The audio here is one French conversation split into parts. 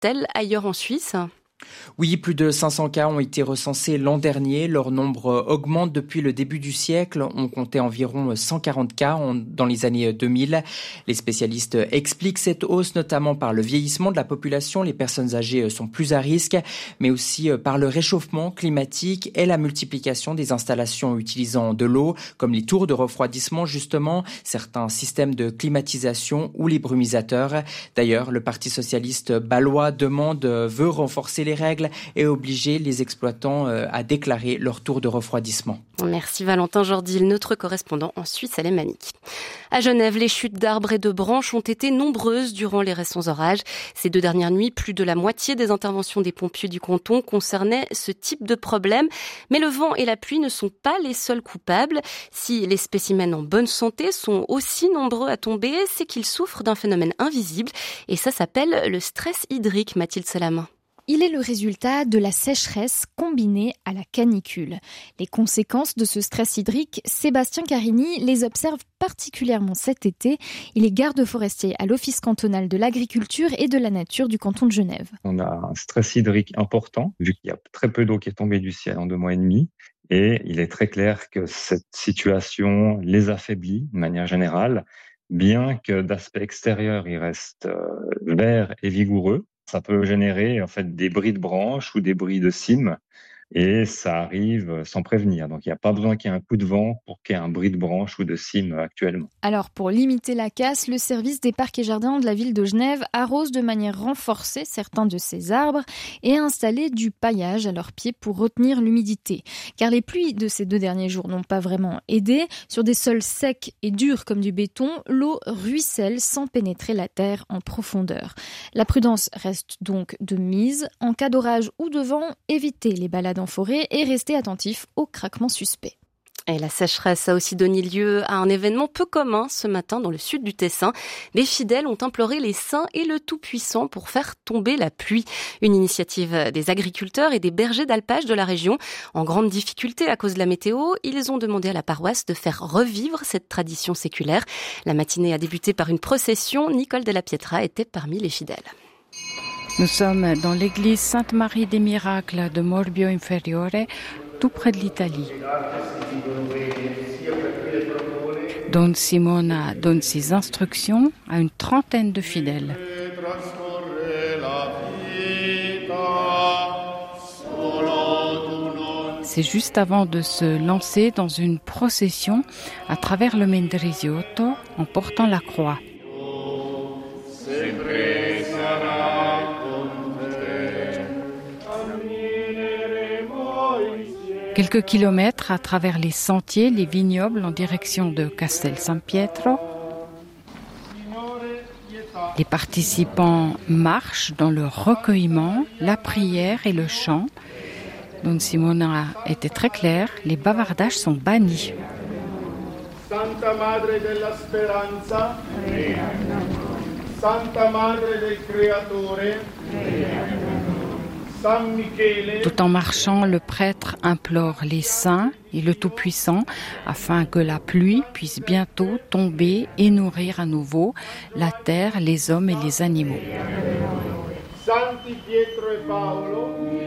augmente-t-elle ailleurs en Suisse ? Oui, plus de 500 cas ont été recensés l'an dernier. Leur nombre augmente depuis le début du siècle. On comptait environ 140 cas dans les années 2000. Les spécialistes expliquent cette hausse notamment par le vieillissement de la population. Les personnes âgées sont plus à risque, mais aussi par le réchauffement climatique et la multiplication des installations utilisant de l'eau, comme les tours de refroidissement justement, certains systèmes de climatisation ou les brumisateurs. D'ailleurs, le Parti socialiste bâlois veut renforcer les règles et obliger les exploitants à déclarer leur tour de refroidissement. Merci Valentin Jordil, notre correspondant en Suisse alémanique. À Genève, les chutes d'arbres et de branches ont été nombreuses durant les récents orages. Ces 2 dernières nuits, plus de la moitié des interventions des pompiers du canton concernaient ce type de problème. Mais le vent et la pluie ne sont pas les seuls coupables. Si les spécimens en bonne santé sont aussi nombreux à tomber, c'est qu'ils souffrent d'un phénomène invisible. Et ça s'appelle le stress hydrique, Mathilde Salamin. Il est le résultat de la sécheresse combinée à la canicule. Les conséquences de ce stress hydrique, Sébastien Carini les observe particulièrement cet été. Il est garde forestier à l'Office cantonal de l'agriculture et de la nature du canton de Genève. On a un stress hydrique important, vu qu'il y a très peu d'eau qui est tombée du ciel en 2 mois et demi. Et il est très clair que cette situation les affaiblit de manière générale, bien que d'aspect extérieur, ils restent verts et vigoureux. Ça peut générer en fait des bris de branches ou des bris de cimes et ça arrive sans prévenir. Donc il n'y a pas besoin qu'il y ait un coup de vent pour qu'il y ait un bris de branche ou de cime actuellement. Alors pour limiter la casse, le service des parcs et jardins de la ville de Genève arrose de manière renforcée certains de ces arbres et a installé du paillage à leurs pieds pour retenir l'humidité. Car les pluies de ces 2 derniers jours n'ont pas vraiment aidé. Sur des sols secs et durs comme du béton, l'eau ruisselle sans pénétrer la terre en profondeur. La prudence reste donc de mise. En cas d'orage ou de vent, évitez les balades en forêt et restez attentifs aux craquements suspects. Et la sécheresse a aussi donné lieu à un événement peu commun ce matin dans le sud du Tessin. Des fidèles ont imploré les saints et le Tout-Puissant pour faire tomber la pluie. Une initiative des agriculteurs et des bergers d'alpage de la région. En grande difficulté à cause de la météo, ils ont demandé à la paroisse de faire revivre cette tradition séculaire. La matinée a débuté par une procession. Nicole Della Pietra était parmi les fidèles. Nous sommes dans l'église Sainte-Marie des Miracles de Morbio Inferiore, tout près de l'Italie. Don Simona donne ses instructions à une trentaine de fidèles. C'est juste avant de se lancer dans une procession à travers le Mendrisiotto en portant la croix. Quelques kilomètres à travers les sentiers, les vignobles en direction de Castel San Pietro. Les participants marchent dans le recueillement, la prière et le chant. Don Simona était très clair, les bavardages sont bannis. Santa Madre della Speranza, Santa Madre del Creatore, Tout en marchant, le prêtre implore les saints et le Tout-Puissant afin que la pluie puisse bientôt tomber et nourrir à nouveau la terre, les hommes et les animaux. Santi Pietro e Paolo.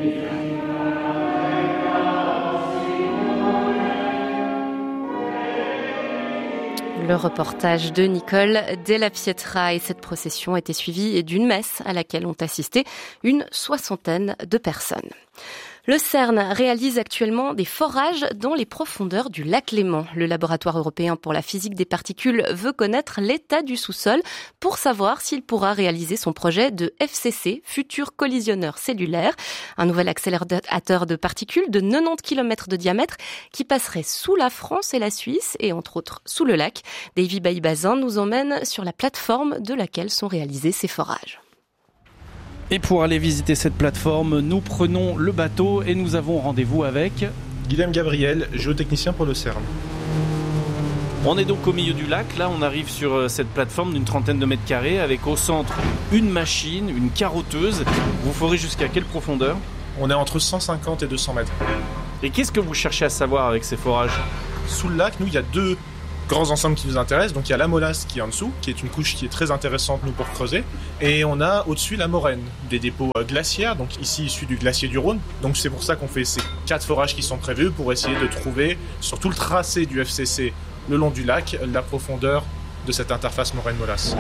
Le reportage de Nicole Della Pietra et cette procession a été suivie d'une messe à laquelle ont assisté une 60aine de personnes. Le CERN réalise actuellement des forages dans les profondeurs du lac Léman. Le laboratoire européen pour la physique des particules veut connaître l'état du sous-sol pour savoir s'il pourra réaliser son projet de FCC, futur collisionneur cellulaire, un nouvel accélérateur de particules de 90 km de diamètre qui passerait sous la France et la Suisse et entre autres sous le lac. Davy Bailly-Bazin nous emmène sur la plateforme de laquelle sont réalisés ces forages. Et pour aller visiter cette plateforme, nous prenons le bateau et nous avons rendez-vous avec Guillaume Gabriel, géotechnicien pour le CERN. On est donc au milieu du lac, là on arrive sur cette plateforme d'une 30aine de mètres carrés avec au centre une machine, une carotteuse. Vous forez jusqu'à quelle profondeur ? On est entre 150 et 200 mètres. Et qu'est-ce que vous cherchez à savoir avec ces forages ? Sous le lac, nous, il y a 2 grands ensembles qui nous intéressent. Donc il y a la molasse qui est en dessous, qui est une couche qui est très intéressante nous pour creuser. Et on a au-dessus la moraine, des dépôts glaciaires, donc ici issus du glacier du Rhône. Donc c'est pour ça qu'on fait ces 4 forages qui sont prévus pour essayer de trouver sur tout le tracé du FCC le long du lac la profondeur de cette interface moraine-molasse.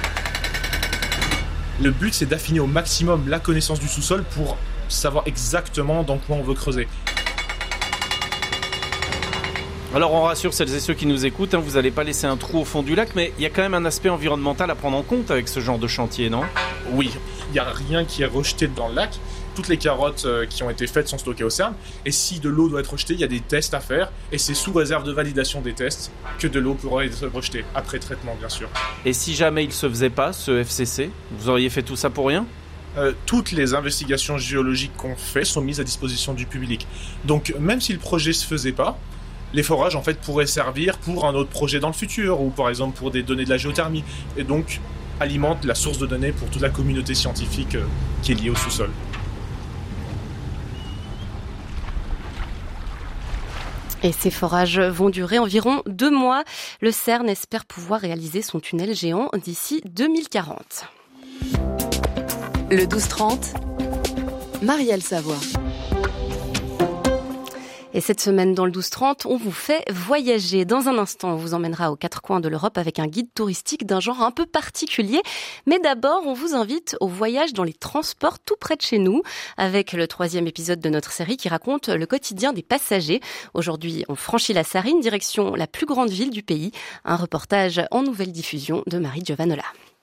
Le but, c'est d'affiner au maximum la connaissance du sous-sol pour savoir exactement dans quoi on veut creuser. Alors on rassure celles et ceux qui nous écoutent, vous n'allez pas laisser un trou au fond du lac, mais il y a quand même un aspect environnemental à prendre en compte avec ce genre de chantier, non ? Oui, il n'y a rien qui est rejeté dans le lac. Toutes les carottes qui ont été faites sont stockées au CERN. Et si de l'eau doit être rejetée, il y a des tests à faire. Et c'est sous réserve de validation des tests que de l'eau pourra être rejetée, après traitement bien sûr. Et si jamais il ne se faisait pas, ce FCC, vous auriez fait tout ça pour rien ? Toutes les investigations géologiques qu'on fait sont mises à disposition du public. Donc même si le projet ne se faisait pas, les forages en fait pourraient servir pour un autre projet dans le futur, ou par exemple pour des données de la géothermie. Et donc alimentent la source de données pour toute la communauté scientifique qui est liée au sous-sol. Et ces forages vont durer environ 2 mois. Le CERN espère pouvoir réaliser son tunnel géant d'ici 2040. Le 12-30, Marielle Savoie. Et cette semaine dans le 12-30, on vous fait voyager. Dans un instant, on vous emmènera aux 4 coins de l'Europe avec un guide touristique d'un genre un peu particulier. Mais d'abord, on vous invite au voyage dans les transports tout près de chez nous, avec le 3e épisode de notre série qui raconte le quotidien des passagers. Aujourd'hui, on franchit la Sarine, direction la plus grande ville du pays. Un reportage en nouvelle diffusion de Marie Giovanola.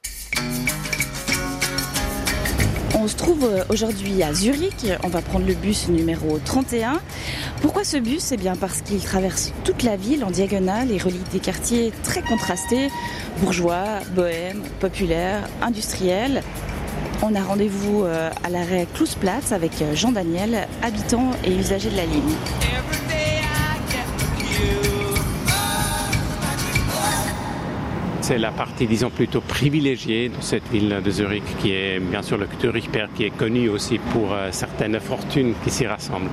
On se trouve aujourd'hui à Zurich, on va prendre le bus numéro 31. Pourquoi ce bus ? Eh bien parce qu'il traverse toute la ville en diagonale et relie des quartiers très contrastés, bourgeois, bohèmes, populaires, industriels. On a rendez-vous à l'arrêt Klausplatz avec Jean Daniel, habitant et usager de la ligne. C'est la partie, disons, plutôt privilégiée de cette ville de Zurich, qui est bien sûr le Zurichberg, qui est connu aussi pour certaines fortunes qui s'y rassemblent.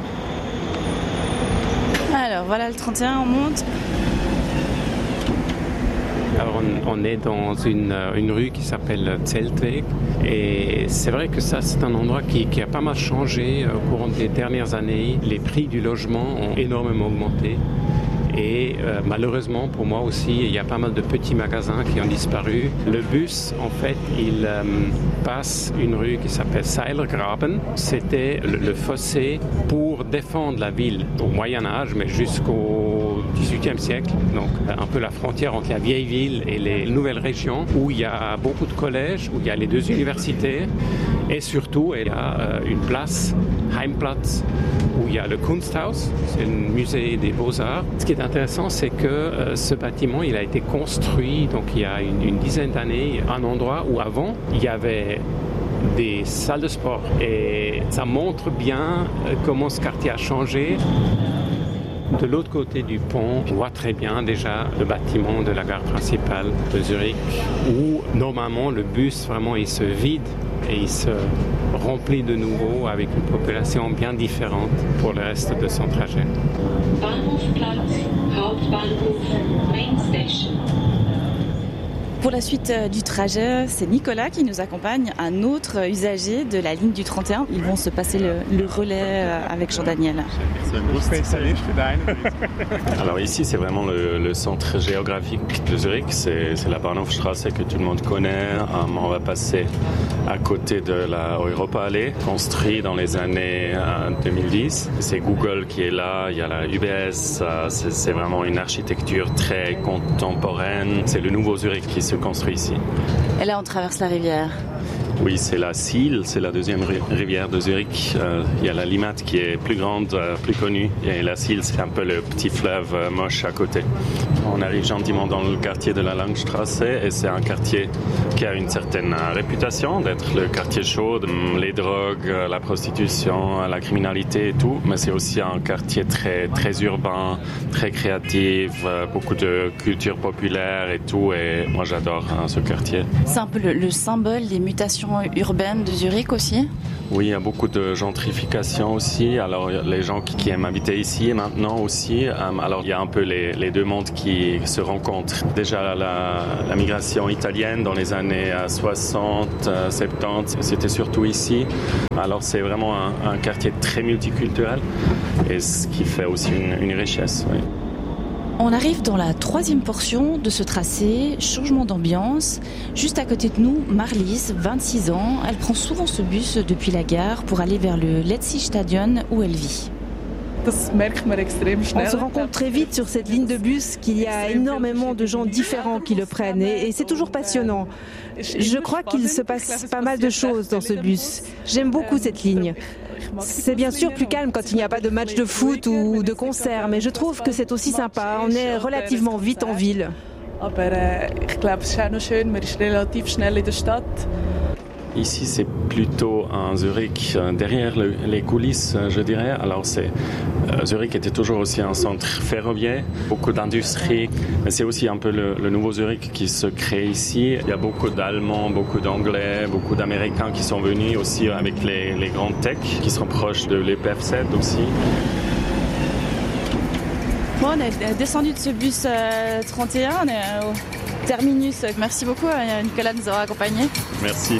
Alors voilà le 31, on monte. Alors on est dans une rue qui s'appelle Zeltweg, et c'est vrai que ça c'est un endroit qui a pas mal changé au courant des dernières années. Les prix du logement ont énormément augmenté. Et malheureusement pour moi aussi, il y a pas mal de petits magasins qui ont disparu. Le bus, en fait, il passe une rue qui s'appelle Seilergraben. C'était le fossé pour défendre la ville au Moyen-Âge, mais jusqu'au XVIIIe siècle. Donc un peu la frontière entre la vieille ville et les nouvelles régions, où il y a beaucoup de collèges, où il y a les 2 universités. Et surtout, il y a une place, Heimplatz, où il y a le Kunsthaus, c'est le musée des beaux-arts. Ce qui est intéressant, c'est que ce bâtiment, il a été construit donc il y a une dizaine d'années, un endroit où avant, il y avait des salles de sport. Et ça montre bien comment ce quartier a changé. De l'autre côté du pont, on voit très bien déjà le bâtiment de la gare principale de Zurich, où normalement le bus, vraiment, il se vide et il se remplit de nouveau avec une population bien différente pour le reste de son trajet. Bahnhofplatz, Hauptbahnhof, Main Station. Pour la suite du trajet, c'est Nicolas qui nous accompagne, un autre usager de la ligne du 31. Ils vont se passer le relais avec Jean-Daniel. Alors ici, c'est vraiment le centre géographique de Zurich. C'est la Bahnhofstrasse que tout le monde connaît. On va passer à côté de la Europaallee, construite dans les années 2010. C'est Google qui est là, il y a la UBS. C'est vraiment une architecture très contemporaine. C'est le nouveau Zurich qui se construit ici. Et là, on traverse la rivière. Oui, c'est la Sihl, c'est la deuxième rivière de Zurich. Il y a la Limmat qui est plus grande, plus connue. Et la Sihl, c'est un peu le petit fleuve moche à côté. On arrive gentiment dans le quartier de la Langstrasse et c'est un quartier qui a une certaine réputation d'être le quartier chaud, les drogues, la prostitution, la criminalité et tout. Mais c'est aussi un quartier très, très urbain, très créatif, beaucoup de culture populaire et tout. Et moi, j'adore ce quartier. C'est un peu le symbole des mutations urbaines de Zurich aussi ? Oui, il y a beaucoup de gentrification aussi. Alors, les gens qui aiment habiter ici maintenant aussi. Alors, il y a un peu les deux mondes qui se rencontrent. Déjà, la migration italienne dans les années 60, 70, c'était surtout ici. Alors, c'est vraiment un quartier très multiculturel et ce qui fait aussi une richesse. Oui. On arrive dans la 3e portion de ce tracé, changement d'ambiance. Juste à côté de nous, Marlies, 26 ans. Elle prend souvent ce bus depuis la gare pour aller vers le Letziestadion où elle vit. On se rend compte très vite sur cette ligne de bus qu'il y a énormément de gens différents qui le prennent et c'est toujours passionnant. Je crois qu'il se passe pas mal de choses dans ce bus. J'aime beaucoup cette ligne. C'est bien sûr plus calme quand il n'y a pas de match de foot ou de concert, mais je trouve que c'est aussi sympa. On est relativement vite en ville. Ici, c'est plutôt un Zurich derrière les coulisses, je dirais. Alors, Zurich était toujours aussi un centre ferroviaire, beaucoup d'industrie, mais c'est aussi un peu le nouveau Zurich qui se crée ici. Il y a beaucoup d'Allemands, beaucoup d'Anglais, beaucoup d'Américains qui sont venus aussi avec les grandes tech qui sont proches de l'EPF7 aussi. Bon, on est descendu de ce bus 31, on est au terminus. Merci beaucoup, Nicolas, de nous avoir accompagnés. Merci.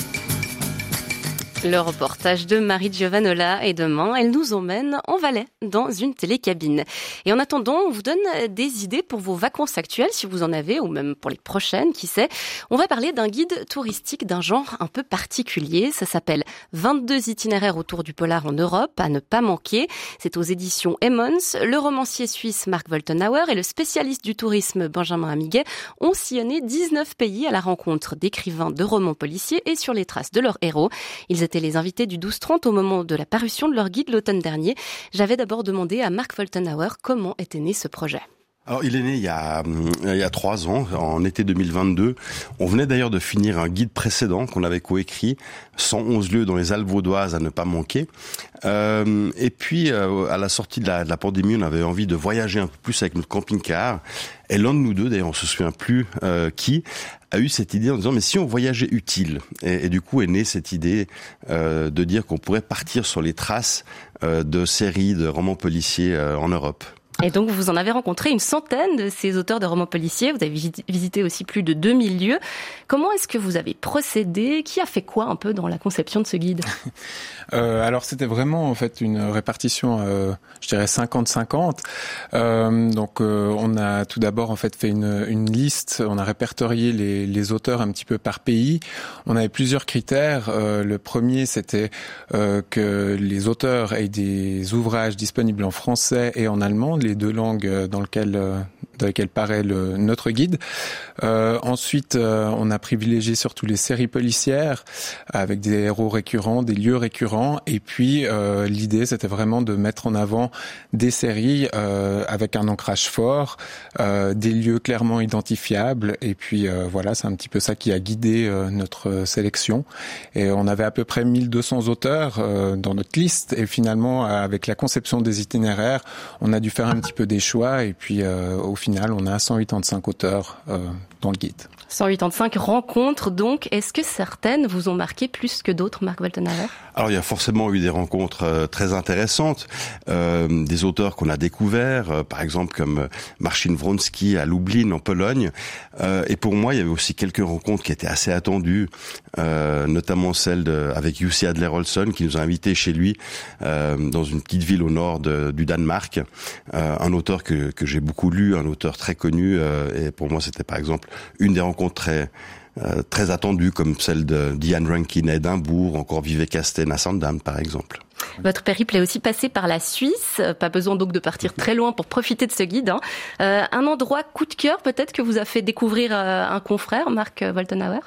Le reportage de Marie Giovanola et demain, elle nous emmène en Valais dans une télécabine. Et en attendant, on vous donne des idées pour vos vacances actuelles, si vous en avez, ou même pour les prochaines, qui sait. On va parler d'un guide touristique d'un genre un peu particulier. Ça s'appelle 22 itinéraires autour du polar en Europe, à ne pas manquer. C'est aux éditions Emmons. Le romancier suisse Mark Woltenhauer et le spécialiste du tourisme Benjamin Amiguet ont sillonné 19 pays à la rencontre d'écrivains de romans policiers et sur les traces de leurs héros. Ils étaient les invités du 12-30 au moment de la parution de leur guide l'automne dernier. J'avais d'abord demandé à Mark Woltenhauer comment était né ce projet. Alors, il est né il y a 3 ans, en été 2022. On venait d'ailleurs de finir un guide précédent qu'on avait coécrit, 111 lieux dans les Alpes vaudoises à ne pas manquer. Et puis, à la sortie de la pandémie, on avait envie de voyager un peu plus avec notre camping-car. Et l'un de nous deux, d'ailleurs, on se souvient plus qui, a eu cette idée en disant mais si on voyageait utile, et du coup est née cette idée de dire qu'on pourrait partir sur les traces de séries de romans policiers en Europe. Et donc, vous en avez rencontré une centaine de ces auteurs de romans policiers. Vous avez visité aussi plus de 2000 lieux. Comment est-ce que vous avez procédé? Qui a fait quoi un peu dans la conception de ce guide? Alors, c'était vraiment en fait une répartition, je dirais 50-50. On a tout d'abord en fait fait une liste. On a répertorié les auteurs un petit peu par pays. On avait plusieurs critères. Le premier, c'était que les auteurs aient des ouvrages disponibles en français et en allemand, les deux langues dans lesquelles paraît notre guide. Ensuite, on a privilégié surtout les séries policières avec des héros récurrents, des lieux récurrents. Et puis, l'idée, c'était vraiment de mettre en avant des séries avec un ancrage fort, des lieux clairement identifiables. Et puis, voilà, c'est un petit peu ça qui a guidé notre sélection. Et on avait à peu près 1200 auteurs dans notre liste. Et finalement, avec la conception des itinéraires, on a dû faire un petit peu des choix. Et puis, au final, on a 185 auteurs dans le guide. 185 rencontres, donc. Est-ce que certaines vous ont marqué plus que d'autres, Mark Woltenhauer? Alors, il y a forcément eu des rencontres très intéressantes. Des auteurs qu'on a découverts, par exemple comme Marcin Wronski à Lublin, en Pologne. Et pour moi, il y avait aussi quelques rencontres qui étaient assez attendues, notamment celle avec Jussi Adler-Olsen, qui nous a invités chez lui, dans une petite ville au nord du Danemark. Un auteur que j'ai beaucoup lu, un auteur très connu. Et pour moi, c'était par exemple une des rencontres très attendues, comme celle de Diane Rankin à Édimbourg, encore Vivek Casten à Sandam, par exemple. Votre périple est aussi passé par la Suisse. Pas besoin donc de partir très loin pour profiter de ce guide. Un endroit coup de cœur peut-être que vous a fait découvrir un confrère, Mark Woltenhauer?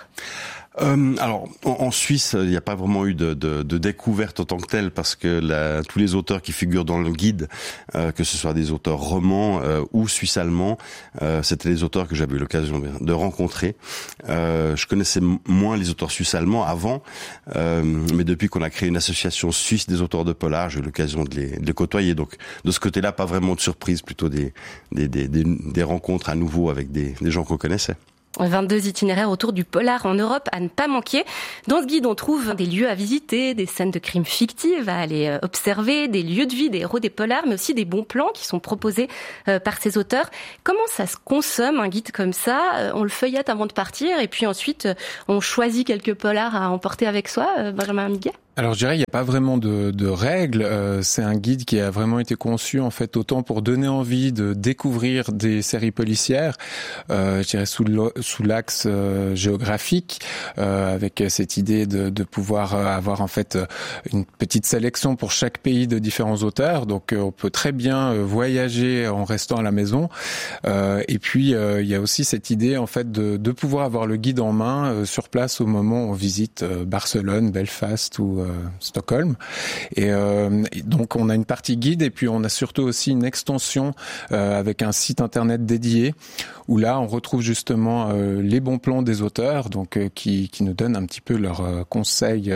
Alors, en Suisse, il n'y a pas vraiment eu de découverte en tant que telle, parce que tous les auteurs qui figurent dans le guide, que ce soit des auteurs romans ou suisse-allemands, c'était les auteurs que j'avais eu l'occasion de rencontrer. Je connaissais moins les auteurs suisse-allemands avant, mais depuis qu'on a créé une association suisse des auteurs de polar, j'ai eu l'occasion de les côtoyer. Donc, de ce côté-là, pas vraiment de surprise, plutôt des rencontres à nouveau avec des gens qu'on connaissait. 22 itinéraires autour du polar en Europe à ne pas manquer. Dans ce guide, on trouve des lieux à visiter, des scènes de crimes fictives à aller observer, des lieux de vie des héros des polars, mais aussi des bons plans qui sont proposés par ces auteurs. Comment ça se consomme, un guide comme ça? On le feuillette avant de partir et puis ensuite, on choisit quelques polars à emporter avec soi, Benjamin Amiguet? Alors je dirais, il n'y a pas vraiment de règles. C'est un guide qui a vraiment été conçu en fait autant pour donner envie de découvrir des séries policières, je dirais sous l'axe géographique, avec cette idée de pouvoir avoir en fait une petite sélection pour chaque pays de différents auteurs. Donc on peut très bien voyager en restant à la maison. Et puis il y a aussi cette idée en fait de pouvoir avoir le guide en main sur place au moment où on visite Barcelone, Belfast ou Stockholm. Et donc on a une partie guide et puis on a surtout aussi une extension avec un site internet dédié où là on retrouve justement les bons plans des auteurs, donc qui nous donnent un petit peu leurs conseils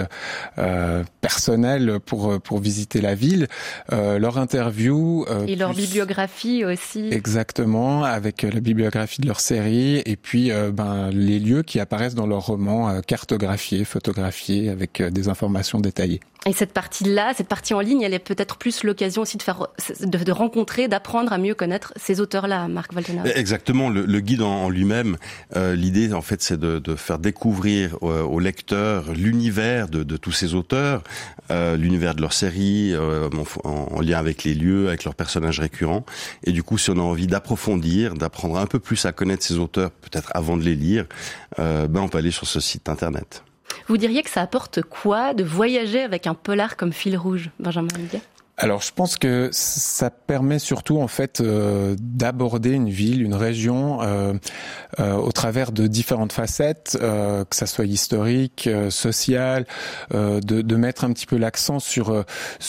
personnels pour visiter la ville, leur interview et leur bibliographie aussi. Exactement, avec la bibliographie de leur série et puis les lieux qui apparaissent dans leur roman cartographiés, photographiés avec des informations détaillées. Et cette partie-là, cette partie en ligne, elle est peut-être plus l'occasion aussi de rencontrer, d'apprendre à mieux connaître ces auteurs-là, Marc Woltenhauer. Exactement, le guide en lui-même, l'idée en fait c'est de faire découvrir aux lecteurs l'univers de tous ces auteurs, l'univers de leur série, en lien avec les lieux, avec leurs personnages récurrents. Et du coup, si on a envie d'approfondir, d'apprendre un peu plus à connaître ces auteurs, peut-être avant de les lire, on peut aller sur ce site internet. Vous diriez que ça apporte quoi de voyager avec un polar comme fil rouge, Benjamin Amiguet? Alors, je pense que ça permet surtout en fait d'aborder une ville, une région au travers de différentes facettes, que ça soit historique, sociale, de mettre un petit peu l'accent sur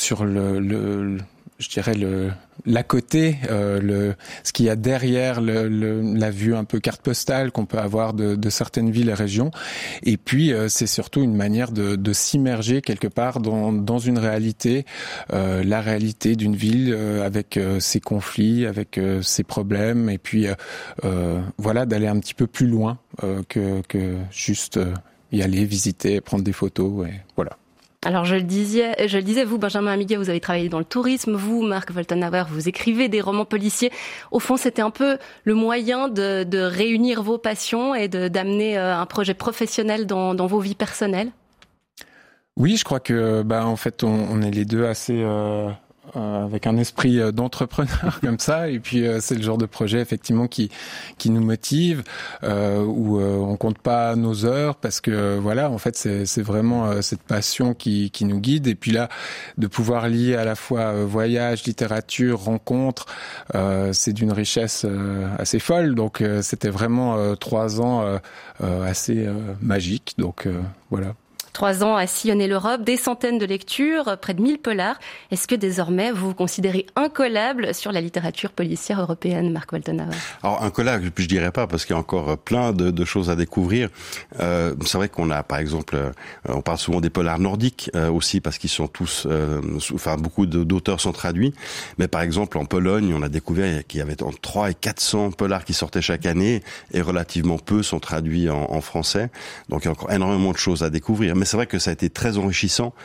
je dirais l'à côté, ce qu'il y a derrière la vue un peu carte postale qu'on peut avoir de certaines villes et régions. Et puis c'est surtout une manière de s'immerger quelque part dans une réalité, la réalité d'une ville avec ses conflits, avec ses problèmes, et puis d'aller un petit peu plus loin que juste y aller, visiter, prendre des photos, et voilà. Alors je le disais, vous, Benjamin Amiguet, vous avez travaillé dans le tourisme, vous, Marc Woltenhauer, vous écrivez des romans policiers. Au fond, c'était un peu le moyen de réunir vos passions et d'amener un projet professionnel dans vos vies personnelles. Oui, je crois que en fait on est les deux assez avec un esprit d'entrepreneur comme ça, et puis c'est le genre de projet effectivement qui nous motive, où on compte pas nos heures parce que voilà, en fait c'est vraiment cette passion qui nous guide, et puis là de pouvoir lier à la fois voyage, littérature, rencontres, c'est d'une richesse assez folle, donc c'était vraiment 3 ans assez magiques, donc voilà. 3 ans à sillonner l'Europe, des centaines de lectures, près de 1000 polars. Est-ce que désormais vous vous considérez incollable sur la littérature policière européenne, Marc Woltenhauer? Alors incollable, je dirais pas, parce qu'il y a encore plein de choses à découvrir. C'est vrai qu'on a, par exemple, on parle souvent des polars nordiques aussi, parce qu'ils sont tous, beaucoup d'auteurs sont traduits. Mais par exemple, en Pologne, on a découvert qu'il y avait entre 300 et 400 polars qui sortaient chaque année, et relativement peu sont traduits en français. Donc il y a encore énormément de choses à découvrir. Mais c'est vrai que ça a été très enrichissant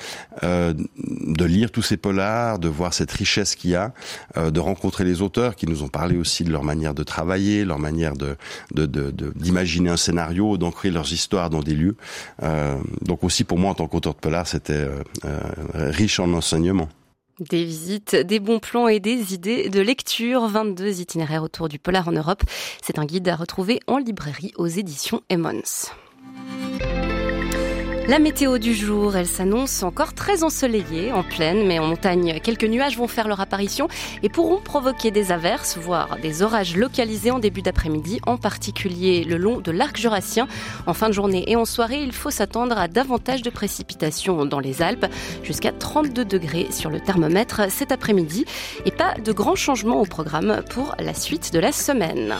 de lire tous ces polars, de voir cette richesse qu'il y a, de rencontrer les auteurs qui nous ont parlé aussi de leur manière de travailler, leur manière d'imaginer un scénario, d'ancrer leurs histoires dans des lieux. Donc aussi pour moi en tant qu'auteur de polar, c'était riche en enseignements. Des visites, des bons plans et des idées de lecture. 22 itinéraires autour du polar en Europe. C'est un guide à retrouver en librairie aux éditions Emmons. La météo du jour, elle s'annonce encore très ensoleillée en plaine, mais en montagne, quelques nuages vont faire leur apparition et pourront provoquer des averses, voire des orages localisés en début d'après-midi, en particulier le long de l'arc jurassien. En fin de journée et en soirée, il faut s'attendre à davantage de précipitations dans les Alpes, jusqu'à 32 degrés sur le thermomètre cet après-midi, et pas de grands changements au programme pour la suite de la semaine.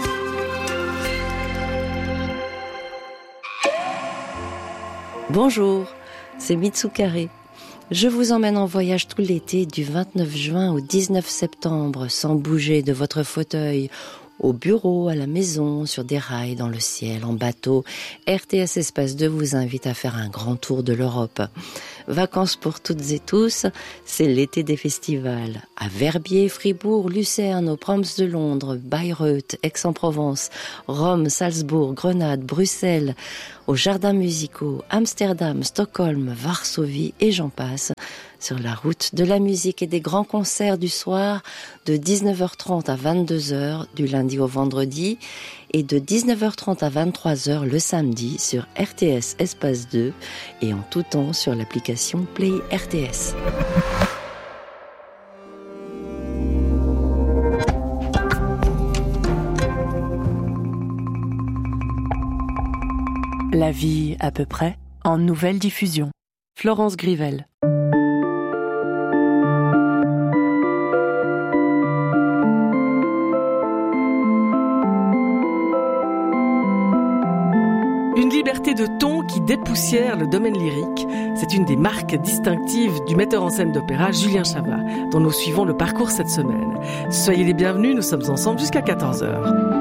Bonjour, c'est Mitsukare. Je vous emmène en voyage tout l'été du 29 juin au 19 septembre sans bouger de votre fauteuil Au bureau, à la maison, sur des rails, dans le ciel, en bateau, RTS Espace 2 vous invite à faire un grand tour de l'Europe. Vacances pour toutes et tous, c'est l'été des festivals. À Verbier, Fribourg, Lucerne, aux Proms de Londres, Bayreuth, Aix-en-Provence, Rome, Salzbourg, Grenade, Bruxelles, aux jardins musicaux, Amsterdam, Stockholm, Varsovie et j'en passe. Sur la route de la musique et des grands concerts du soir de 19h30 à 22h du lundi au vendredi et de 19h30 à 23h le samedi sur RTS Espace 2 et en tout temps sur l'application Play RTS. La vie à peu près en nouvelle diffusion. Florence Grivel. Une liberté de ton qui dépoussière le domaine lyrique, c'est une des marques distinctives du metteur en scène d'opéra Julien Chavat, dont nous suivons le parcours cette semaine. Soyez les bienvenus, nous sommes ensemble jusqu'à 14h.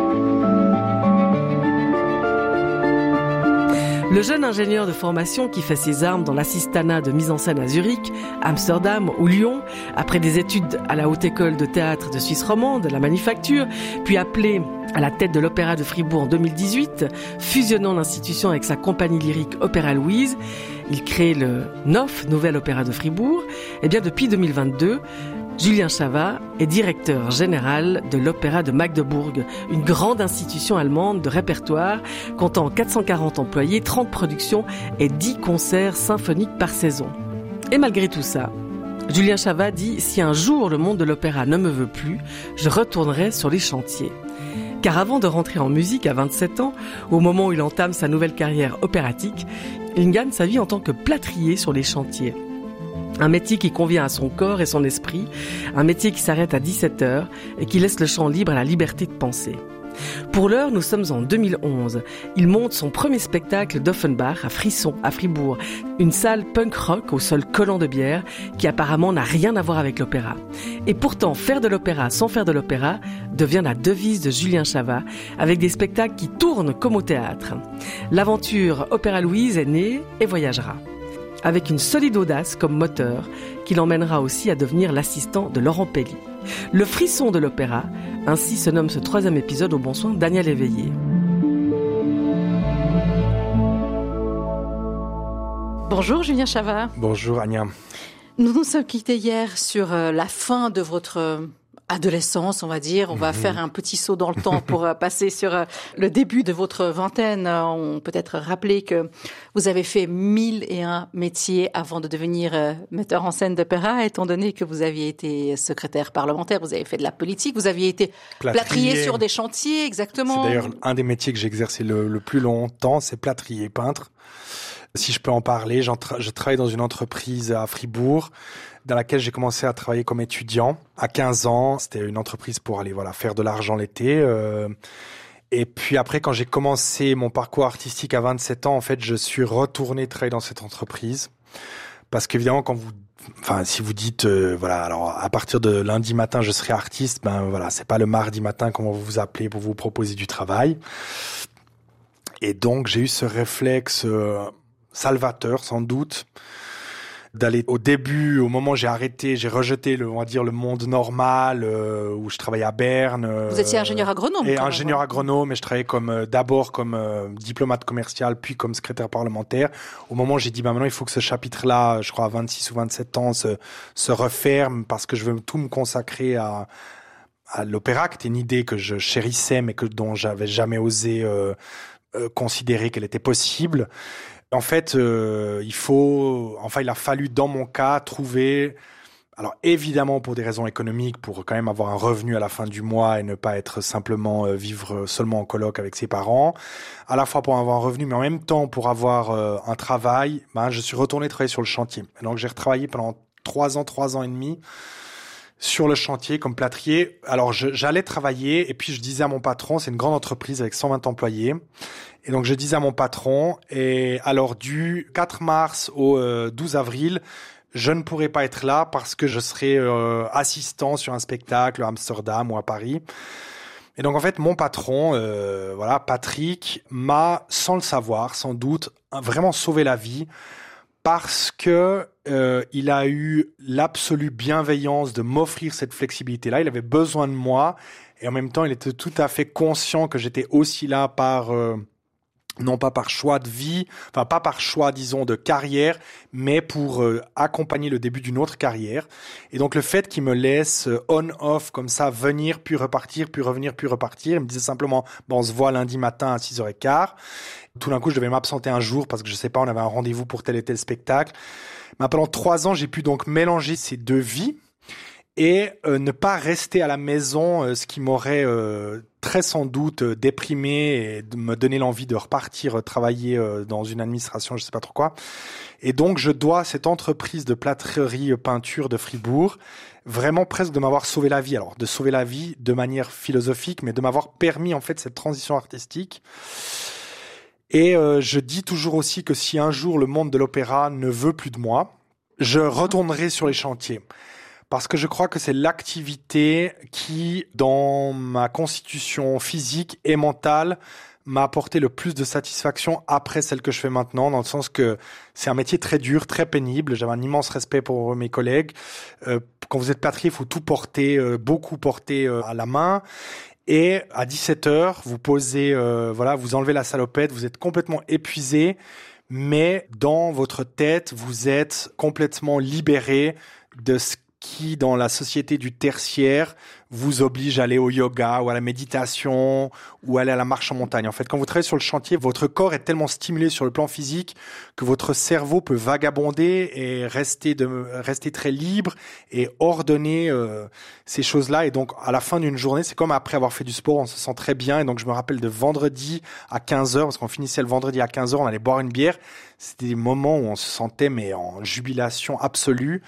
Le jeune ingénieur de formation qui fait ses armes dans l'assistanat de mise en scène à Zurich, Amsterdam ou Lyon, après des études à la Haute École de Théâtre de Suisse romande, la Manufacture, puis appelé à la tête de l'Opéra de Fribourg en 2018, fusionnant l'institution avec sa compagnie lyrique Opéra Louise, il crée le NOF, Nouvel Opéra de Fribourg. Et bien depuis 2022, Julien Chavat est directeur général de l'Opéra de Magdebourg, une grande institution allemande de répertoire comptant 440 employés, 30 productions et 10 concerts symphoniques par saison. Et malgré tout ça, Julien Chavat dit « Si un jour le monde de l'opéra ne me veut plus, je retournerai sur les chantiers ». Car avant de rentrer en musique à 27 ans, au moment où il entame sa nouvelle carrière opératique, il gagne sa vie en tant que plâtrier sur les chantiers. Un métier qui convient à son corps et son esprit, un métier qui s'arrête à 17h et qui laisse le champ libre à la liberté de penser. Pour l'heure, nous sommes en 2011. Il monte son premier spectacle d'Offenbach à Frisson, à Fribourg, une salle punk rock au sol collant de bière qui apparemment n'a rien à voir avec l'opéra. Et pourtant, faire de l'opéra sans faire de l'opéra devient la devise de Julien Chavat, avec des spectacles qui tournent comme au théâtre. L'aventure Opéra Louise est née et voyagera, avec une solide audace comme moteur qui l'emmènera aussi à devenir l'assistant de Laurent Pelli. Le frisson de l'opéra, ainsi se nomme ce 3e épisode au bon soin Daniel Éveillé. Bonjour Julien Chavat. Bonjour Anya. Nous nous sommes quittés hier sur la fin de votre adolescence, on va dire. On va faire un petit saut dans le temps pour passer sur le début de votre vingtaine. On peut être rappeler que vous avez fait 1001 métiers avant de devenir metteur en scène d'opéra, étant donné que vous aviez été secrétaire parlementaire, vous avez fait de la politique, vous aviez été plâtrier sur des chantiers, exactement. C'est d'ailleurs un des métiers que j'ai exercé le plus longtemps, c'est plâtrier, peintre. Si je peux en parler, je travaille dans une entreprise à Fribourg, dans laquelle j'ai commencé à travailler comme étudiant à 15 ans. C'était une entreprise pour aller faire de l'argent l'été. Et puis après, quand j'ai commencé mon parcours artistique à 27 ans, en fait, je suis retourné travailler dans cette entreprise. Parce qu'évidemment, si vous dites, alors à partir de lundi matin, je serai artiste, c'est pas le mardi matin qu'on va vous appeler pour vous proposer du travail. Et donc, j'ai eu ce réflexe salvateur, sans doute, d'aller au début, au moment où j'ai rejeté le monde normal, où je travaillais à Berne. Vous étiez ingénieur agronome. Et ingénieur agronome, et je travaillais d'abord comme diplomate commercial, puis comme secrétaire parlementaire. Au moment où j'ai dit, maintenant, il faut que ce chapitre-là, je crois à 26 ou 27 ans, se referme, parce que je veux tout me consacrer à l'opéra, qui était une idée que je chérissais, mais dont j'avais jamais osé considérer qu'elle était possible. En fait, il a fallu, dans mon cas, trouver, alors évidemment pour des raisons économiques, pour quand même avoir un revenu à la fin du mois et ne pas être simplement vivre seulement en coloc avec ses parents, à la fois pour avoir un revenu, mais en même temps pour avoir un travail, je suis retourné travailler sur le chantier. Et donc j'ai retravaillé pendant 3 ans et demi, sur le chantier comme plâtrier. Alors j'allais travailler et puis je disais à mon patron, c'est une grande entreprise avec 120 employés, et donc je disais à mon patron, et alors du 4 mars au 12 avril, je ne pourrai pas être là parce que je serai assistant sur un spectacle à Amsterdam ou à Paris. Et donc en fait, mon patron, Patrick, m'a, sans le savoir, sans doute, vraiment sauvé la vie parce que il a eu l'absolue bienveillance de m'offrir cette flexibilité-là. Il avait besoin de moi et en même temps, il était tout à fait conscient que j'étais aussi là non pas par choix de vie, enfin pas par choix, disons, de carrière, mais pour accompagner le début d'une autre carrière. Et donc le fait qu'il me laisse on-off comme ça, venir, puis repartir, puis revenir, puis repartir, il me disait simplement, on se voit lundi matin à 6h15. Tout d'un coup, je devais m'absenter un jour parce que je sais pas, on avait un rendez-vous pour tel et tel spectacle. Mais pendant 3 ans, j'ai pu donc mélanger ces 2 vies et ne pas rester à la maison, ce qui m'aurait très sans doute déprimé et de me donner l'envie de repartir travailler dans une administration, je sais pas trop quoi. Et donc, je dois cette entreprise de plâtrerie peinture de Fribourg vraiment presque de m'avoir sauvé la vie. Alors, de sauver la vie de manière philosophique, mais de m'avoir permis en fait cette transition artistique. Et je dis toujours aussi que si un jour le monde de l'opéra ne veut plus de moi, je retournerai sur les chantiers. Parce que je crois que c'est l'activité qui, dans ma constitution physique et mentale, m'a apporté le plus de satisfaction après celle que je fais maintenant, dans le sens que c'est un métier très dur, très pénible. J'avais un immense respect pour mes collègues. Quand vous êtes plâtrier, il faut tout porter, beaucoup porter à la main. Et à 17h, vous posez, vous enlevez la salopette, vous êtes complètement épuisé, mais dans votre tête, vous êtes complètement libéré de ce qui, dans la société du tertiaire, vous oblige à aller au yoga ou à la méditation ou à aller à la marche en montagne. En fait, quand vous travaillez sur le chantier, votre corps est tellement stimulé sur le plan physique que votre cerveau peut vagabonder et rester très libre et ordonner ces choses-là. Et donc, à la fin d'une journée, c'est comme après avoir fait du sport, on se sent très bien. Et donc, je me rappelle de vendredi à 15h, parce qu'on finissait le vendredi à 15h, on allait boire une bière. C'était des moments où on se sentait mais en jubilation absolue.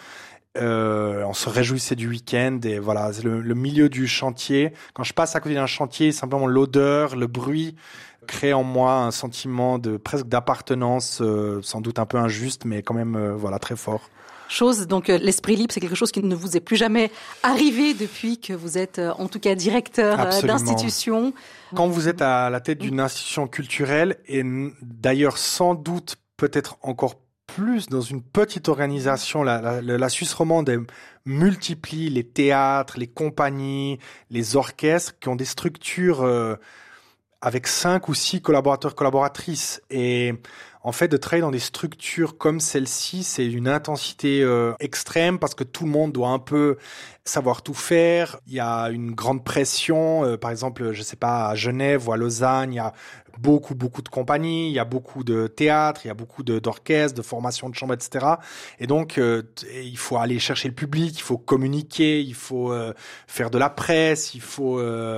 On se réjouissait du week-end et voilà, c'est le milieu du chantier. Quand je passe à côté d'un chantier, simplement l'odeur, le bruit crée en moi un sentiment de presque d'appartenance, sans doute un peu injuste, mais quand même très fort. Donc l'esprit libre, c'est quelque chose qui ne vous est plus jamais arrivé depuis que vous êtes en tout cas directeur d'institution. Quand vous êtes à la tête d'une institution culturelle et d'ailleurs sans doute peut-être encore plus dans une petite organisation, la Suisse romande multiplie les théâtres, les compagnies, les orchestres qui ont des structures avec 5 ou 6 collaborateurs, collaboratrices. Et en fait, de travailler dans des structures comme celle-ci, c'est une intensité extrême parce que tout le monde doit un peu savoir tout faire. Il y a une grande pression. Par exemple, je sais pas, à Genève ou à Lausanne, il y a beaucoup de compagnies, il y a beaucoup de théâtres, il y a beaucoup d'orchestres, de formations de chambre, etc. Et donc, il faut aller chercher le public, il faut communiquer, il faut faire de la presse, il faut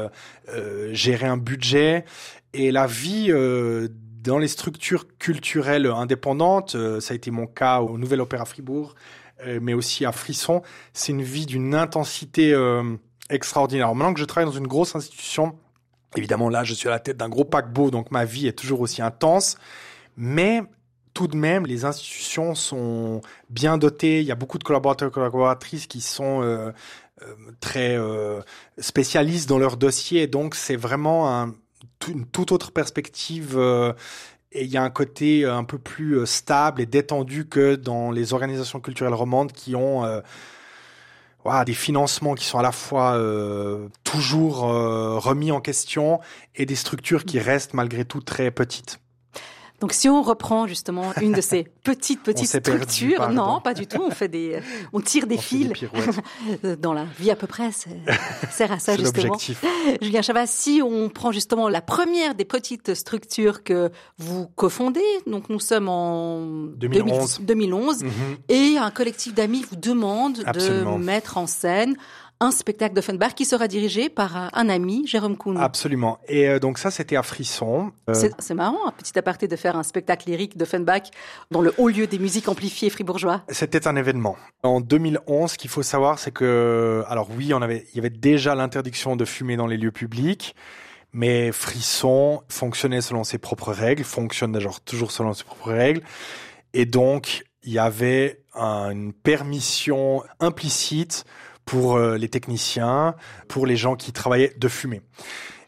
gérer un budget. Et la vie dans les structures culturelles indépendantes, ça a été mon cas au Nouvel Opéra Fribourg, mais aussi à Frisson, c'est une vie d'une intensité extraordinaire. Alors maintenant que je travaille dans une grosse institution, évidemment là je suis à la tête d'un gros paquebot, donc ma vie est toujours aussi intense, mais tout de même les institutions sont bien dotées, il y a beaucoup de collaborateurs et collaboratrices qui sont très spécialistes dans leur dossier, donc c'est vraiment une toute autre perspective et il y a un côté un peu plus stable et détendu que dans les organisations culturelles romandes qui ont des financements qui sont à la fois toujours remis en question et des structures qui restent malgré tout très petites. Donc si on reprend justement une de ces petites structures, perdu, non, pas du tout, on tire des fils dans la vie à peu près, sert à ça c'est justement. L'objectif. Julien Chavat, si on prend justement la première des petites structures que vous cofondez, donc nous sommes en 2011 et un collectif d'amis vous demande de mettre en scène un spectacle d'Offenbach qui sera dirigé par un ami, Jérôme Kuhn. Absolument. Et donc ça, c'était à Frisson. C'est marrant, un petit aparté de faire un spectacle lyrique d'Offenbach dans le haut lieu des musiques amplifiées fribourgeois. C'était un événement. En 2011, ce qu'il faut savoir, c'est que, alors oui, il y avait déjà l'interdiction de fumer dans les lieux publics, mais Frisson fonctionnait selon ses propres règles, fonctionne d'ailleurs toujours selon ses propres règles, et donc il y avait une permission implicite pour les techniciens, pour les gens qui travaillaient de fumer.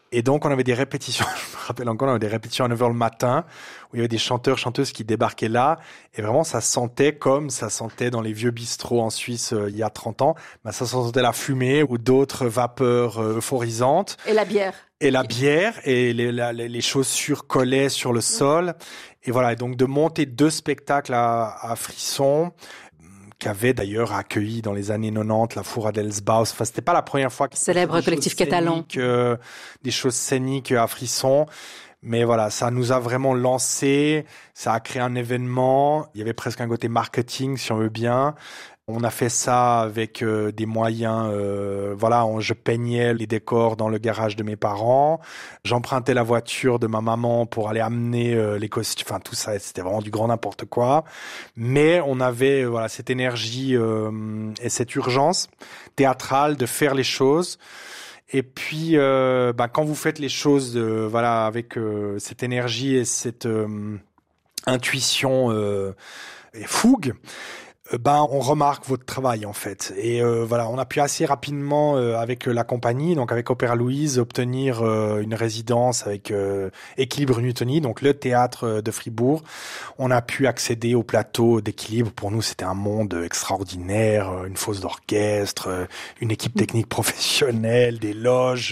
Et donc, on avait des répétitions, je me rappelle encore, on avait des répétitions à 9h le matin, où il y avait des chanteurs, chanteuses qui débarquaient là. Et vraiment, ça sentait comme ça sentait dans les vieux bistrots en Suisse il y a 30 ans. Ben, ça sentait la fumée ou d'autres vapeurs euphorisantes. Et la bière. Et la bière, et les chaussures collaient sur le sol. Et voilà, et donc de monter 2 spectacles à Frisson, qu'avait d'ailleurs accueilli dans les années 90 la Fura d'Elsbaus. Enfin, c'était pas la première fois qu'il célèbre collectif catalan. Des choses scéniques à Frisson. Mais voilà, ça nous a vraiment lancé, ça a créé un événement. Il y avait presque un côté marketing, si on veut bien. On a fait ça avec des moyens, je peignais les décors dans le garage de mes parents, j'empruntais la voiture de ma maman pour aller amener les costumes, enfin tout ça, c'était vraiment du grand n'importe quoi. Mais on avait cette énergie et cette urgence théâtrale de faire les choses. Et puis, quand vous faites les choses, avec cette énergie et cette intuition et fougue, on remarque votre travail en fait. Et on a pu assez rapidement avec la compagnie, donc avec Opéra Louise, obtenir une résidence avec Équilibre Newtoni, donc le théâtre de Fribourg. On a pu accéder au plateau d'Équilibre. Pour nous, c'était un monde extraordinaire, une fosse d'orchestre, une équipe technique professionnelle, des loges,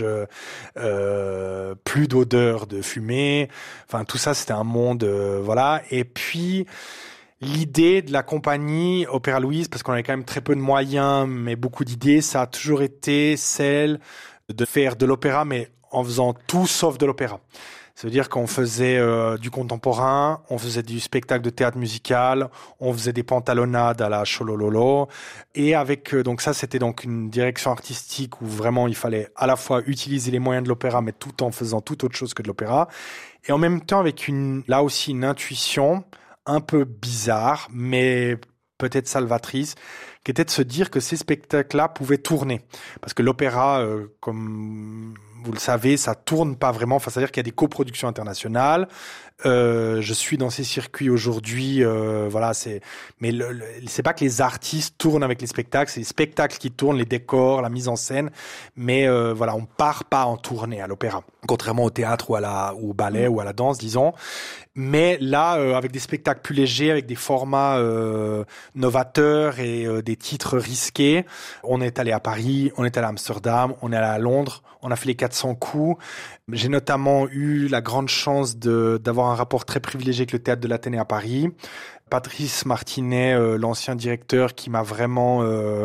plus d'odeur de fumée. Enfin, tout ça, c'était un monde, Et puis l'idée de la compagnie Opéra Louise, parce qu'on avait quand même très peu de moyens, mais beaucoup d'idées, ça a toujours été celle de faire de l'opéra, mais en faisant tout sauf de l'opéra. Ça veut dire qu'on faisait du contemporain, on faisait du spectacle de théâtre musical, on faisait des pantalonnades à la Cholololo. Et avec donc ça, c'était donc une direction artistique où vraiment il fallait à la fois utiliser les moyens de l'opéra, mais tout en faisant toute autre chose que de l'opéra. Et en même temps avec une intuition un peu bizarre, mais peut-être salvatrice, qui était de se dire que ces spectacles-là pouvaient tourner. Parce que l'opéra, comme vous le savez, ça tourne pas vraiment. Enfin, c'est-à-dire qu'il y a des coproductions internationales. Je suis dans ces circuits aujourd'hui, mais c'est pas que les artistes tournent avec les spectacles, c'est les spectacles qui tournent, les décors, la mise en scène. Mais on part pas en tournée à l'opéra, contrairement au théâtre ou au ballet ou à la danse, disons. Mais là, avec des spectacles plus légers, avec des formats novateurs et des titres risqués, on est allé à Paris, on est allé à Amsterdam, on est allé à Londres, on a fait les 400 coups. J'ai notamment eu la grande chance d'avoir un rapport très privilégié avec le théâtre de l'Athénée à Paris. Patrice Martinet, l'ancien directeur, qui m'a vraiment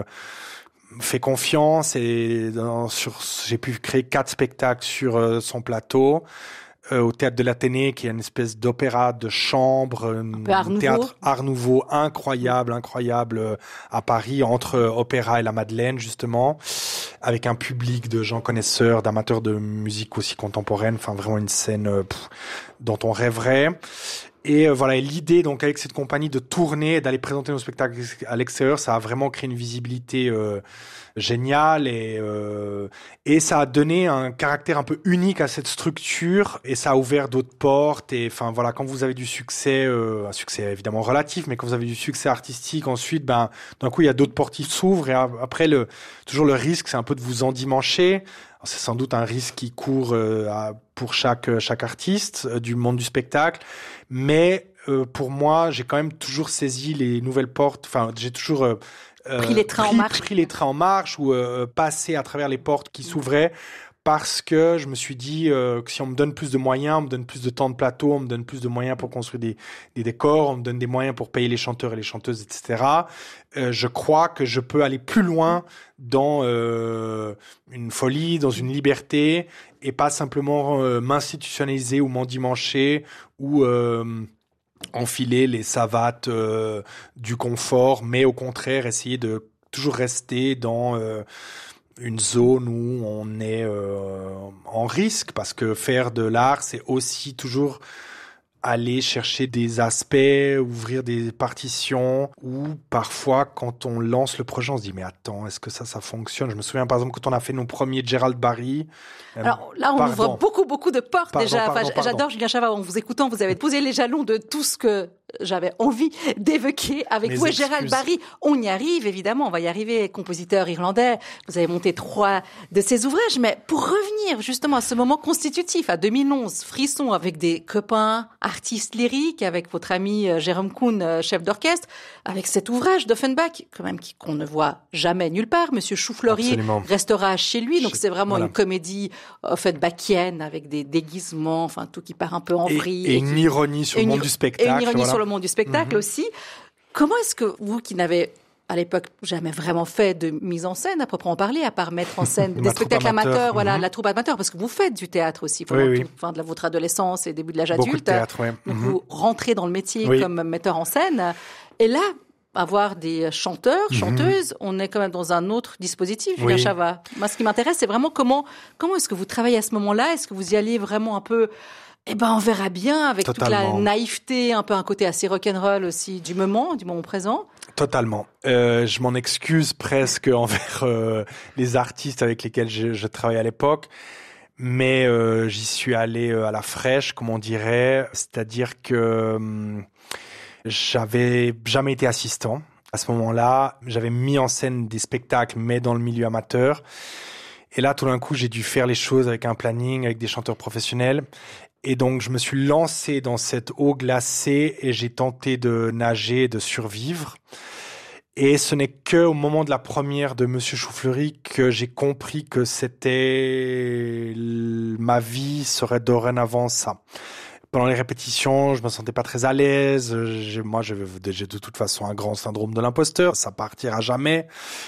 fait confiance et j'ai pu créer 4 spectacles sur son plateau. Au théâtre de l'Athénée, qui est une espèce d'opéra de chambre, un théâtre Art Nouveau incroyable à Paris, entre opéra et la Madeleine justement, avec un public de gens connaisseurs, d'amateurs de musique aussi contemporaine, enfin vraiment une scène dont on rêverait. Et et l'idée donc avec cette compagnie de tourner et d'aller présenter nos spectacles à l'extérieur, ça a vraiment créé une visibilité géniale et ça a donné un caractère un peu unique à cette structure et ça a ouvert d'autres portes. Et quand vous avez du succès, un succès évidemment relatif, mais quand vous avez du succès artistique, ensuite d'un coup il y a d'autres portes qui s'ouvrent et après toujours le risque, c'est un peu de vous endimancher. C'est sans doute un risque qui court pour chaque artiste du monde du spectacle, mais pour moi, j'ai quand même toujours saisi les nouvelles portes. Enfin, j'ai toujours pris les trains en marche ou passé à travers les portes qui s'ouvraient. Parce que je me suis dit que si on me donne plus de moyens, on me donne plus de temps de plateau, on me donne plus de moyens pour construire des décors, on me donne des moyens pour payer les chanteurs et les chanteuses, etc. Je crois que je peux aller plus loin dans une folie, dans une liberté, et pas simplement m'institutionnaliser ou m'endimancher ou enfiler les savates du confort, mais au contraire essayer de toujours rester dans une zone où on est en risque, parce que faire de l'art, c'est aussi toujours aller chercher des aspects, ouvrir des partitions, ou parfois, quand on lance le projet, on se dit, mais attends, est-ce que ça fonctionne? Je me souviens, par exemple, quand on a fait nos premiers Gérald Barry. Alors là, on ouvre beaucoup de portes déjà. J'adore Julien Chavard. En vous écoutant, vous avez posé les jalons de tout ce que j'avais envie d'évoquer avec vous. Gérald Barry, on y arrive, évidemment, on va y arriver, compositeur irlandais. Vous avez monté 3 de ses ouvrages, mais pour revenir justement à ce moment constitutif, à 2011, Frisson avec des copains artistes lyriques, avec votre ami Jérôme Kuhn, chef d'orchestre, avec cet ouvrage d'Offenbach, quand même, qu'on ne voit jamais nulle part. Monsieur Choufleury restera chez lui, donc c'est vraiment une comédie Offenbachienne avec des déguisements, enfin tout qui part un peu en vrille. Et une ironie sur le monde du spectacle. Et une ironie sur le monde du spectacle aussi. Comment est-ce que vous, qui n'avez à l'époque jamais vraiment fait de mise en scène à proprement parler, à part mettre en scène des spectacles amateurs, la troupe amateur, parce que vous faites du théâtre aussi pendant de votre adolescence et début de l'âge adulte. De théâtre, donc vous rentrez dans le métier comme metteur en scène. Et là, avoir des chanteurs, chanteuses, on est quand même dans un autre dispositif, Julien Chavat. Moi, ce qui m'intéresse, c'est vraiment comment est-ce que vous travaillez à ce moment-là? Est-ce que vous y allez vraiment un peu... on verra bien, avec toute la naïveté, un peu un côté assez rock'n'roll aussi du moment présent. Totalement. Je m'en excuse presque envers les artistes avec lesquels je travaillais à l'époque, mais j'y suis allé à la fraîche, comme on dirait, c'est-à-dire que j'avais jamais été assistant. À ce moment-là, j'avais mis en scène des spectacles, mais dans le milieu amateur. Et là, tout d'un coup, j'ai dû faire les choses avec un planning, avec des chanteurs professionnels. Et donc, je me suis lancé dans cette eau glacée et j'ai tenté de nager, de survivre. Et ce n'est qu'au moment de la première de Monsieur Choufleury que j'ai compris que ma vie serait dorénavant ça. Pendant les répétitions, je me sentais pas très à l'aise. J'ai de toute façon un grand syndrome de l'imposteur. Ça partira jamais.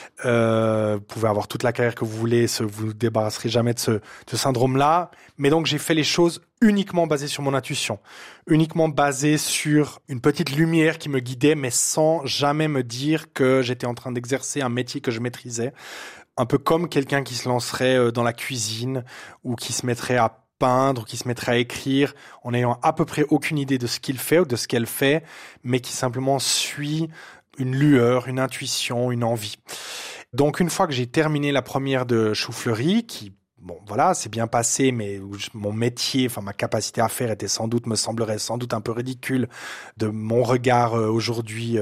Vous pouvez avoir toute la carrière que vous voulez, vous débarrasserez jamais de ce syndrome-là. Mais donc, j'ai fait les choses uniquement basées sur mon intuition. Uniquement basées sur une petite lumière qui me guidait, mais sans jamais me dire que j'étais en train d'exercer un métier que je maîtrisais. Un peu comme quelqu'un qui se lancerait dans la cuisine ou qui se mettrait à peindre, qui se mettrait à écrire en n'ayant à peu près aucune idée de ce qu'il fait ou de ce qu'elle fait, mais qui simplement suit une lueur, une intuition, une envie. Donc une fois que j'ai terminé la première de Choufleury, qui c'est bien passé, mais mon métier, ma capacité à faire me semblerait sans doute un peu ridicule de mon regard aujourd'hui,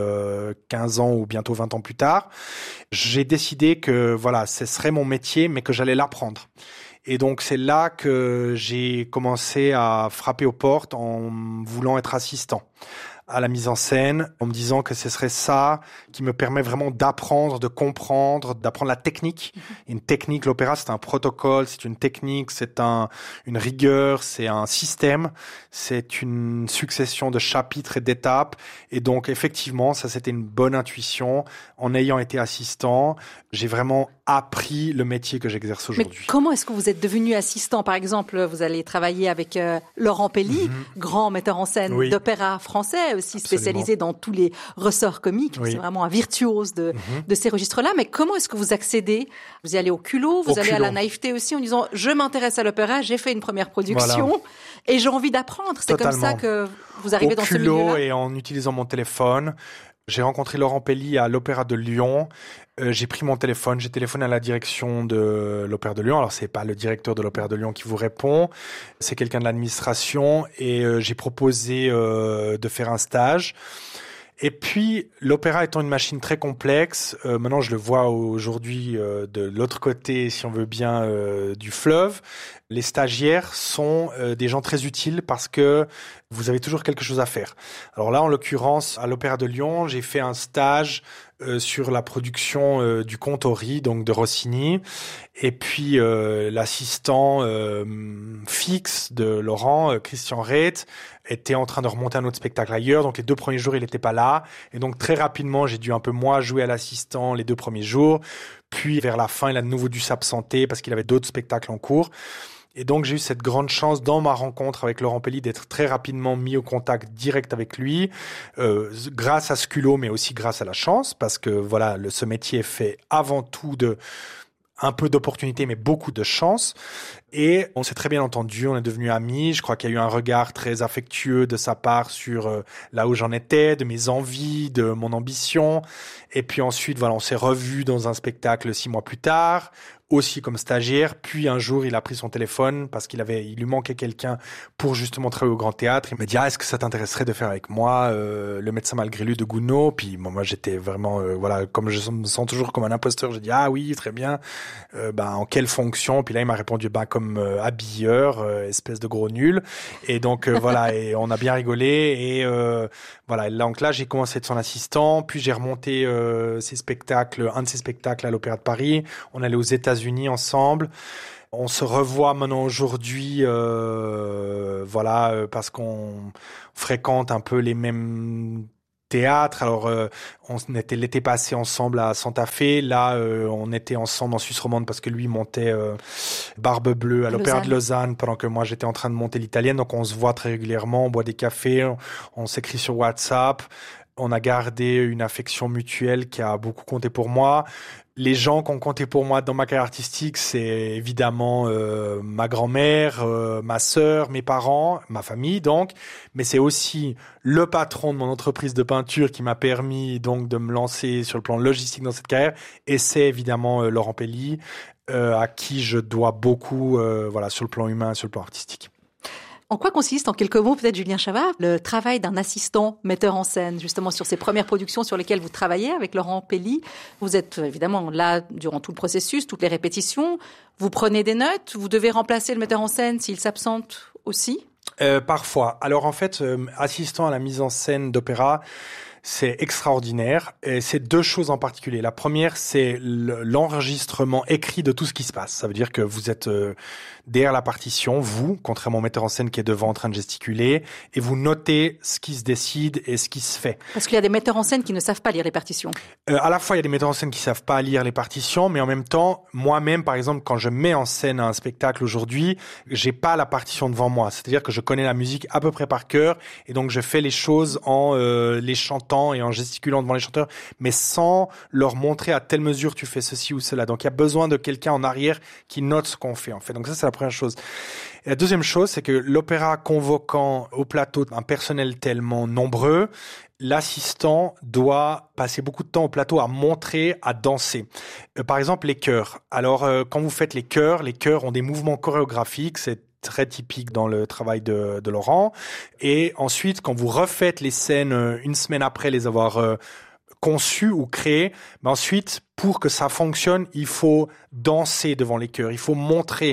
15 ans ou bientôt 20 ans plus tard. J'ai décidé que ce serait mon métier, mais que j'allais l'apprendre. Et donc, c'est là que j'ai commencé à frapper aux portes en voulant être assistant à la mise en scène, en me disant que ce serait ça qui me permet vraiment d'apprendre, de comprendre, d'apprendre la technique. Une technique, l'opéra, c'est un protocole, c'est une technique, c'est une rigueur, c'est un système, c'est une succession de chapitres et d'étapes. Et donc, effectivement, ça, c'était une bonne intuition. En ayant été assistant, j'ai vraiment appris le métier que j'exerce aujourd'hui. Mais comment est-ce que vous êtes devenu assistant? Par exemple, vous allez travailler avec Laurent Pelly, grand metteur en scène d'opéra français, aussi spécialisé dans tous les ressorts comiques. C'est vraiment un virtuose de ces registres-là. Mais comment est-ce que vous accédez? Vous y allez au culot, vous allez à la naïveté aussi en disant « je m'intéresse à l'opéra, j'ai fait une première production et j'ai envie d'apprendre ». C'est comme ça que vous arrivez dans ce milieu-là? Au culot et en utilisant mon téléphone. J'ai rencontré Laurent Pelly à l'Opéra de Lyon. J'ai pris mon téléphone, j'ai téléphoné à la direction de l'Opéra de Lyon. Alors, c'est pas le directeur de l'Opéra de Lyon qui vous répond, c'est quelqu'un de l'administration. Et j'ai proposé de faire un stage. Et puis, l'opéra étant une machine très complexe, maintenant je le vois aujourd'hui de l'autre côté, si on veut bien, du fleuve, les stagiaires sont des gens très utiles parce que vous avez toujours quelque chose à faire. Alors là, en l'occurrence, à l'Opéra de Lyon, j'ai fait un stage sur la production du Conte Ori, donc de Rossini. Et puis l'assistant fixe de Laurent, Christian Reit, était en train de remonter un autre spectacle ailleurs. Donc les 2 premiers jours, il n'était pas là. Et donc très rapidement, j'ai dû un peu moi jouer à l'assistant les 2 premiers jours. Puis vers la fin, il a de nouveau dû s'absenter parce qu'il avait d'autres spectacles en cours. Et donc, j'ai eu cette grande chance dans ma rencontre avec Laurent Pelly d'être très rapidement mis au contact direct avec lui, grâce à ce culot, mais aussi grâce à la chance, parce que ce métier est fait avant tout un peu d'opportunité, mais beaucoup de chance. Et on s'est très bien entendu, on est devenus amis. Je crois qu'il y a eu un regard très affectueux de sa part sur là où j'en étais, de mes envies, de mon ambition. Et puis ensuite, voilà, on s'est revus dans un spectacle 6 mois plus tard, aussi comme stagiaire. Puis un jour, il a pris son téléphone parce il lui manquait quelqu'un pour justement travailler au Grand Théâtre. Il m'a dit, est-ce que ça t'intéresserait de faire avec moi Le médecin malgré lui de Gounod? Puis moi, j'étais vraiment, voilà, comme je me sens toujours comme un imposteur, j'ai dit, ah oui, très bien. En quelle fonction? Puis là, il m'a répondu, comme habilleur, espèce de gros nul. Et donc voilà, et on a bien rigolé. Et voilà, donc là, j'ai commencé à être son assistant. Puis j'ai remonté un de ses spectacles à l'Opéra de Paris. On allait aux États-Unis ensemble. On se revoit maintenant aujourd'hui, parce qu'on fréquente un peu les mêmes théâtres. Alors, on était l'été passé ensemble à Santa Fe. Là, on était ensemble en Suisse romande parce que lui montait Barbe Bleue à l'Opéra de Lausanne pendant que moi j'étais en train de monter l'italienne. Donc, on se voit très régulièrement, on boit des cafés, on s'écrit sur WhatsApp. On a gardé une affection mutuelle qui a beaucoup compté pour moi. Les gens qui ont compté pour moi dans ma carrière artistique, c'est évidemment ma grand-mère, ma sœur, mes parents, ma famille donc, mais c'est aussi le patron de mon entreprise de peinture qui m'a permis donc de me lancer sur le plan logistique dans cette carrière, et c'est évidemment Laurent Pelli, à qui je dois beaucoup sur le plan humain et sur le plan artistique. En quoi consiste, en quelques mots, peut-être Julien Chavard, le travail d'un assistant metteur en scène, justement sur ces premières productions sur lesquelles vous travaillez avec Laurent Pelli? Vous êtes évidemment là durant tout le processus, toutes les répétitions. Vous prenez des notes, vous devez remplacer le metteur en scène s'il s'absente aussi? Parfois. Alors en fait, assistant à la mise en scène d'opéra, c'est extraordinaire. Et c'est 2 choses en particulier. La première, c'est l'enregistrement écrit de tout ce qui se passe. Ça veut dire que vous êtes derrière la partition, vous, contrairement au metteur en scène qui est devant en train de gesticuler, et vous notez ce qui se décide et ce qui se fait. Parce qu'il y a des metteurs en scène qui ne savent pas lire les partitions. À la fois, il y a des metteurs en scène qui savent pas lire les partitions, mais en même temps, moi-même, par exemple, quand je mets en scène un spectacle aujourd'hui, j'ai pas la partition devant moi. C'est-à-dire que je connais la musique à peu près par cœur, et donc je fais les choses en les chantant et en gesticulant devant les chanteurs, mais sans leur montrer à telle mesure tu fais ceci ou cela. Donc il y a besoin de quelqu'un en arrière qui note ce qu'on fait en fait. Donc ça, c'est la première chose. Et la deuxième chose, c'est que l'opéra convoquant au plateau un personnel tellement nombreux, l'assistant doit passer beaucoup de temps au plateau à montrer, à danser. Par exemple, les chœurs. Alors, quand vous faites les chœurs ont des mouvements chorégraphiques, c'est très typique dans le travail de Laurent. Et ensuite, quand vous refaites les scènes une semaine après les avoir conçues ou créées, ensuite, pour que ça fonctionne, il faut danser devant les chœurs, il faut montrer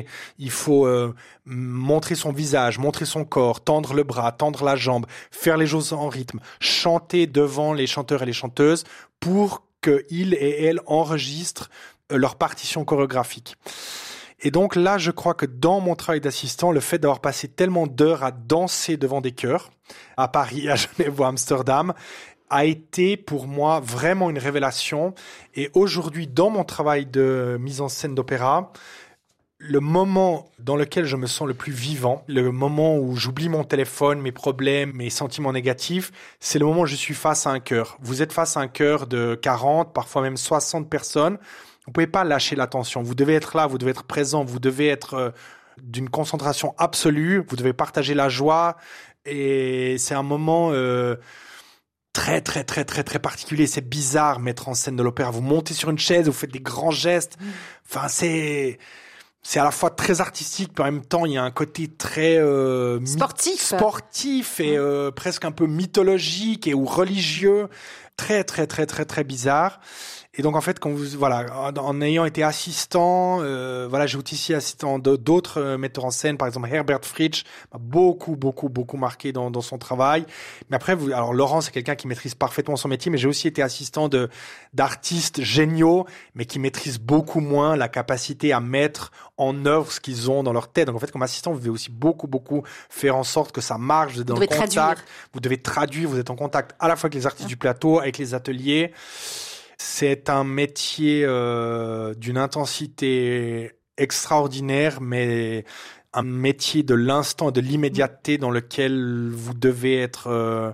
son visage, montrer son corps, tendre le bras, tendre la jambe, faire les choses en rythme, chanter devant les chanteurs et les chanteuses pour qu'ils et elles enregistrent leur partition chorégraphique. Et donc là, je crois que dans mon travail d'assistant, le fait d'avoir passé tellement d'heures à danser devant des chœurs, à Paris, à Genève ou à Amsterdam, a été pour moi vraiment une révélation. Et aujourd'hui, dans mon travail de mise en scène d'opéra, le moment dans lequel je me sens le plus vivant, le moment où j'oublie mon téléphone, mes problèmes, mes sentiments négatifs, c'est le moment où je suis face à un chœur. Vous êtes face à un chœur de 40, parfois même 60 personnes. Vous pouvez pas lâcher l'attention. Vous devez être là, vous devez être présent, vous devez être d'une concentration absolue, vous devez partager la joie. Et c'est un moment très, très, très, très, très particulier. C'est bizarre mettre en scène de l'opéra. Vous montez sur une chaise, vous faites des grands gestes. Enfin, c'est à la fois très artistique, mais en même temps, il y a un côté très sportif et presque un peu mythologique ou religieux. Très, très, très, très, très bizarre. Et donc en fait, en ayant été assistant, j'ai aussi assistant d'autres metteurs en scène, par exemple Herbert Fritsch m'a beaucoup marqué dans son travail. Mais après, alors Laurent, c'est quelqu'un qui maîtrise parfaitement son métier, mais j'ai aussi été assistant d'artistes géniaux, mais qui maîtrisent beaucoup moins la capacité à mettre en œuvre ce qu'ils ont dans leur tête. Donc en fait, comme assistant, vous devez aussi beaucoup faire en sorte que ça marche. Vous êtes dans le contact, vous devez traduire, vous êtes en contact à la fois avec les artistes du plateau, avec les ateliers. C'est un métier d'une intensité extraordinaire, mais un métier de l'instant, de l'immédiateté dans lequel vous devez être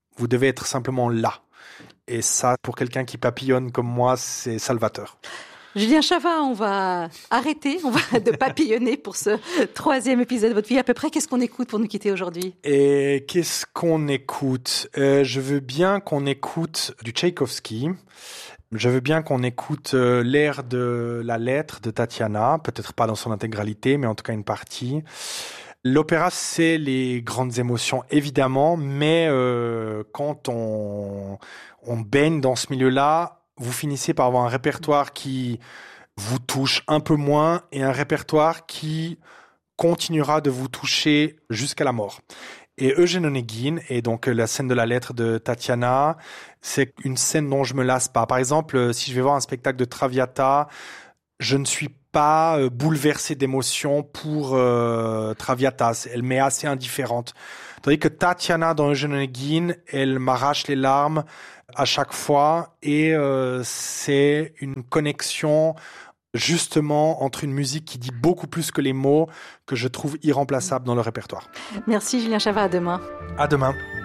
simplement là. Et ça, pour quelqu'un qui papillonne comme moi, c'est salvateur. Julien Chavat, on va arrêter, on va de papillonner pour ce 3e épisode de votre vie. À peu près, qu'est-ce qu'on écoute pour nous quitter aujourd'hui? Et qu'est-ce qu'on écoute? Je veux bien qu'on écoute du Tchaïkovski. Je veux bien qu'on écoute l'air de la lettre de Tatiana, peut-être pas dans son intégralité, mais en tout cas une partie. L'opéra, c'est les grandes émotions, évidemment, mais quand on baigne dans ce milieu-là, vous finissez par avoir un répertoire qui vous touche un peu moins et un répertoire qui continuera de vous toucher jusqu'à la mort. Et Eugène Onegin, et donc la scène de la lettre de Tatiana, c'est une scène dont je me lasse pas. Par exemple, si je vais voir un spectacle de Traviata, je ne suis pas bouleversé d'émotion pour Traviata. Elle m'est assez indifférente. Tandis que Tatiana dans Eugène Onegin, elle m'arrache les larmes à chaque fois et c'est une connexion justement entre une musique qui dit beaucoup plus que les mots que je trouve irremplaçable dans le répertoire. Merci Julien Chavat, à demain. À demain.